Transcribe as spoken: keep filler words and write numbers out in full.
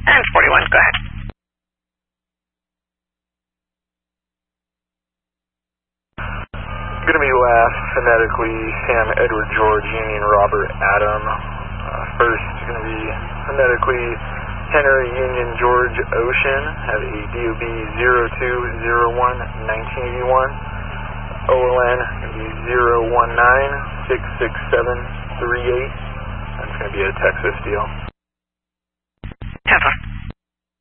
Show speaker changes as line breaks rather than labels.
And forty-one, go ahead.
Going to be last, phonetically, Sam, Edward, George, Union, Robert, Adam. Uh, first, going to be phonetically, Henry, Union, George, Ocean. Have a D O B zero two zero one nineteen eighty-one. O L N, going to be zero one nine six six seven three eight. That's going to be a Texas deal.
ten four.